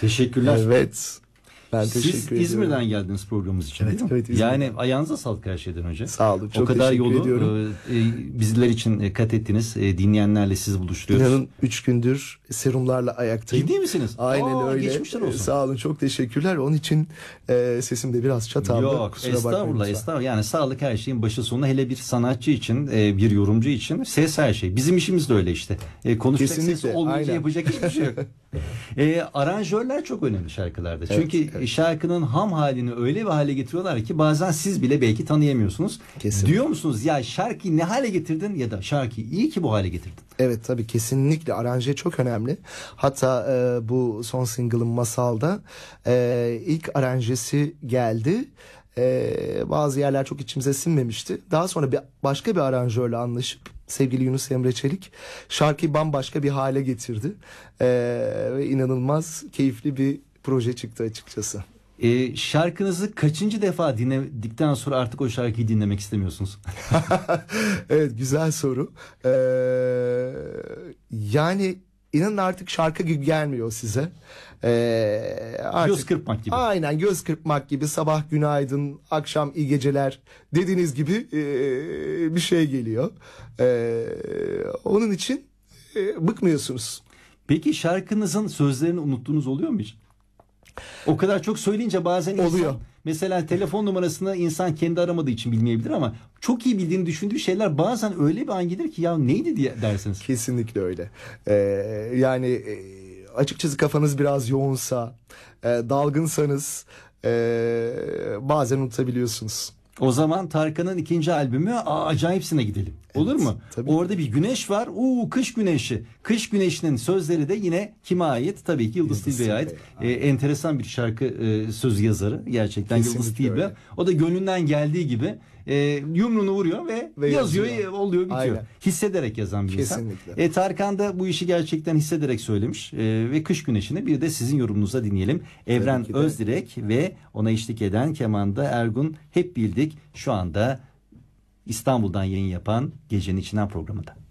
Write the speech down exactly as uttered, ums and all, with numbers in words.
Teşekkürler. Evet. Ben teşekkür Siz ediyorum. İzmir'den geldiniz programımız için, Evet, değil mi? evet, İzmir'den. Yani ayağınıza sağlık her şeyden önce. Sağ olun. Çok o kadar teşekkür yolu ediyorum. e, e, bizler için e, kat ettiniz. E, dinleyenlerle sizi buluşturuyoruz. İnanın üç gündür serumlarla ayaktayım. Ciddi misiniz? Aynen Aa, öyle. Geçmişler olsun. Ee, Sağ olun, çok teşekkürler. Onun için e, sesim de biraz çatallı. Yok, Kusura bakmayın estağfurullah, lütfen. estağfurullah. Yani sağlık her şeyin başı sonu, hele bir sanatçı için, e, bir yorumcu için ses her şey. Bizim işimiz de öyle işte. E, konuşacak ses Kesinlikle, olmayınca aynen. yapacak hiçbir şey yok. E, aranjörler çok önemli şarkılarda. Evet, Çünkü evet. şarkının ham halini öyle bir hale getiriyorlar ki bazen siz bile belki tanıyamıyorsunuz. Kesinlikle. Diyor musunuz ya şarkıyı ne hale getirdin, ya da şarkıyı iyi ki bu hale getirdin? Evet, tabii, kesinlikle aranje çok önemli. Hatta e, bu son single'ın Masal'da e, ilk aranjesi geldi. E, bazı yerler çok içimize sinmemişti. Daha sonra bir başka bir aranjörle anlaşıp sevgili Yunus Emre Çelik şarkıyı bambaşka bir hale getirdi. E, ve inanılmaz keyifli bir proje çıktı açıkçası. E, şarkınızı kaçıncı defa dinledikten sonra artık o şarkıyı dinlemek istemiyorsunuz? Evet, güzel soru. Ee, yani inanın artık şarkı gibi gelmiyor size. Ee, artık, Göz kırpmak gibi. Aynen, göz kırpmak gibi, sabah günaydın, akşam iyi geceler dediğiniz gibi ee, bir şey geliyor. Ee, onun için ee, bıkmıyorsunuz. Peki şarkınızın sözlerini unuttuğunuz oluyor mu hiç? O kadar çok söyleyince bazen insan, Oluyor. mesela telefon numarasını insan kendi aramadığı için bilmeyebilir ama çok iyi bildiğini düşündüğü şeyler bazen öyle bir an gelir ki ya neydi diye dersiniz. Kesinlikle öyle. Ee, yani e, açıkçası kafanız biraz yoğunsa, e, dalgınsanız e, bazen unutabiliyorsunuz. O zaman Tarkan'ın ikinci albümü Aa, Acayipsin'e gidelim. Olur Evet, mu? tabii. Orada bir güneş var. Uuu, kış güneşi. Kış güneşinin sözleri de yine kime ait? Tabii ki Yıldız, Yıldız Tilbe'ye ait. Tilbe. Ee, enteresan bir şarkı e, söz yazarı. Gerçekten Kesinlikle Yıldız Tilbe. öyle. O da gönlünden geldiği gibi e, yumruğunu vuruyor ve, Ve yazıyor, yazıyor. e, oluyor, bitiyor. Aynen. Hissederek yazan bir insan. Kesinlikle. E, Tarkan da bu işi gerçekten hissederek söylemiş. E, ve kış güneşini bir de sizin yorumunuza dinleyelim. Evren ki de. Özdirek ve ona eşlik eden kemanda Ergun Hep Bildik şu anda İstanbul'dan yayın yapan Gecenin İçinden programında.